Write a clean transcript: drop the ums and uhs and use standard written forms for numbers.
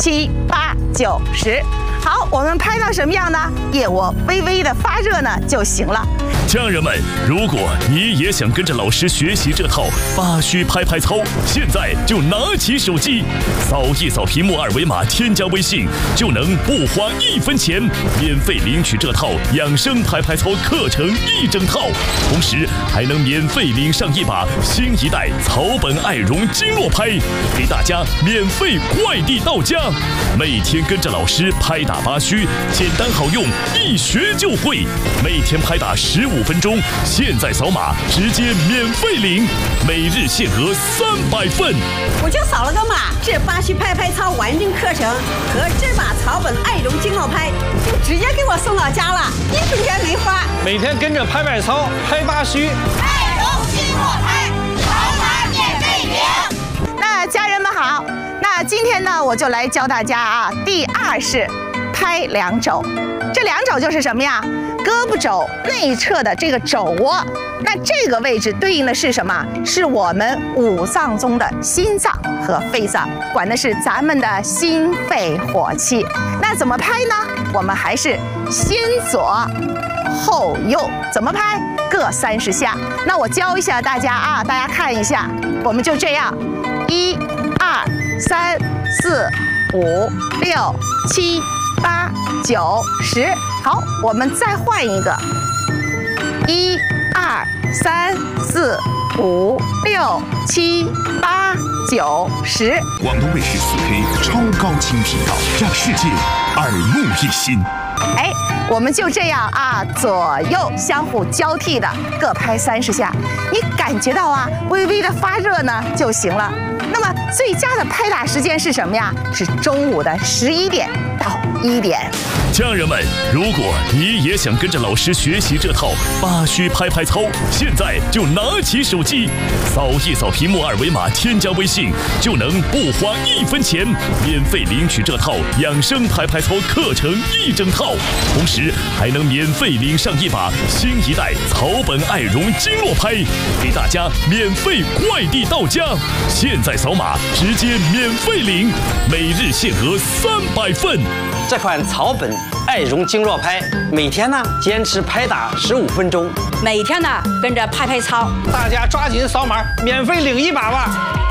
7、8、9、10。好，我们拍到什么样呢？腋窝微微的发热呢就行了。 家人们，如果你也想跟着老师学习这套8虚拍拍操，现在就拿起手机，扫一扫屏幕2维码，添加微信，就能不花1分钱，免费领取这套养生拍拍操课程1整套，同时还能免费领上一把新一代草本爱绒经络拍，给大家免费快递到家。每天跟着老师拍打8虚，简单好用，一学就会。每天拍打15分钟，现在扫码直接免费领，每日限额300份。 我就扫了个码，这8虚拍拍操完整课程和这把草本爱绒经络拍就直接给我送到家了，1分钱没花。 每天跟着拍拍操，拍8虚， 爱绒经络拍，扫码免费领。 那家人们好，那今天呢，我就来教大家啊，第2式拍2肘。这2肘就是什么呀？胳膊肘内侧的这个肘窝，那这个位置对应的是什么？是我们5脏中的心脏和肺脏，管的是咱们的心肺火气。那怎么拍呢？我们还是先左后右，怎么拍？各30下。那我教一下大家啊，大家看一下，我们就这样，1、2、3、4、5、6、7、8、9、10。好，我们再换一个，1、2、3、4、5、6、7、8、9、10。 广东卫视4K 超高清频道，让世界耳目一新。 哎，我们就这样啊，左右相互交替的各拍30下，你感觉到啊，微微的发热呢就行了。那么最佳的拍打时间是什么呀？是中午的11点到1点。 家人们，如果你也想跟着老师学习这套8虚拍拍操，现在就拿起手机，扫一扫屏幕2维码，添加微信，就能不花1分钱，免费领取这套养生拍拍操课程1整套，同时还能免费领上一把新一代草本爱绒经络拍，给大家免费快递到家。现在扫码直接免费领，每日限额300份。 这款草本爱绒经络拍，每天呢坚持拍打15分钟， 每天呢跟着拍拍操， 大家抓紧扫码，免费领一把吧。